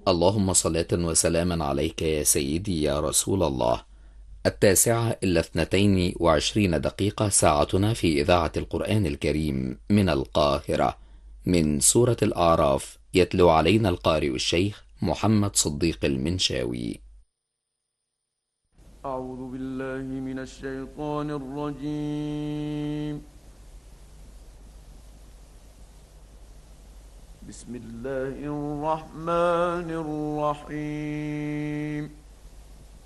اللهم صلاة وسلاما عليك يا سيدي يا رسول الله. 9:22 ساعتنا في إذاعة القرآن الكريم من القاهرة، من سورة الأعراف، يتلو علينا القارئ الشيخ محمد صديق المنشاوي. أعوذ بالله من الشيطان الرجيم. بسم الله الرحمن الرحيم.